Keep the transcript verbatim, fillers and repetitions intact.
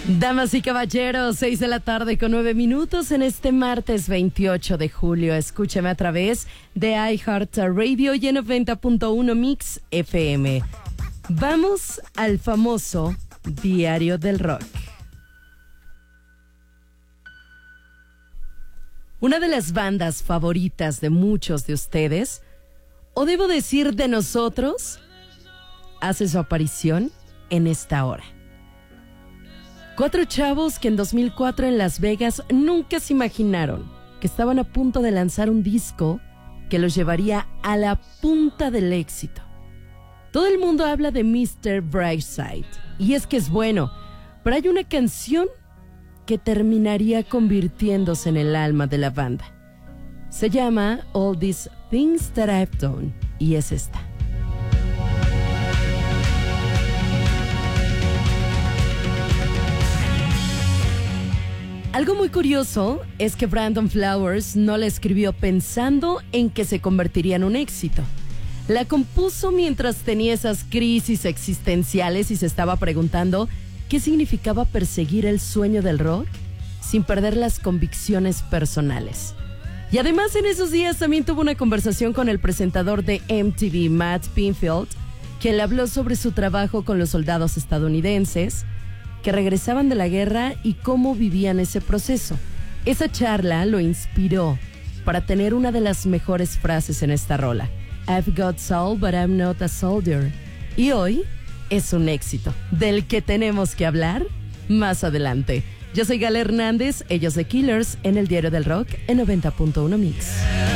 Damas y caballeros, seis de la tarde con nueve minutos en este martes veintiocho de julio. Escúchame a través de iHeartRadio y en noventa punto uno Mix F M. Vamos al famoso Diario del Rock. Una de las bandas favoritas de muchos de ustedes, o debo decir de nosotros, hace su aparición en esta hora. Cuatro chavos que en dos mil cuatro en Las Vegas nunca se imaginaron que estaban a punto de lanzar un disco que los llevaría a la punta del éxito. Todo el mundo habla de mister Brightside, y es que es bueno, pero hay una canción que terminaría convirtiéndose en el alma de la banda. Se llama All These Things That I've Done, y es esta. Algo muy curioso es que Brandon Flowers no la escribió pensando en que se convertiría en un éxito. La compuso mientras tenía esas crisis existenciales y se estaba preguntando qué significaba perseguir el sueño del rock sin perder las convicciones personales. Y además en esos días también tuvo una conversación con el presentador de M T V, Matt Pinfield, que le habló sobre su trabajo con los soldados estadounidenses que regresaban de la guerra y cómo vivían ese proceso. Esa charla lo inspiró para tener una de las mejores frases en esta rola. I've got soul, but I'm not a soldier. Y hoy es un éxito, del que tenemos que hablar más adelante. Yo soy Gala Hernández, ellos The Killers, en el Diario del Rock, en noventa punto uno Mix.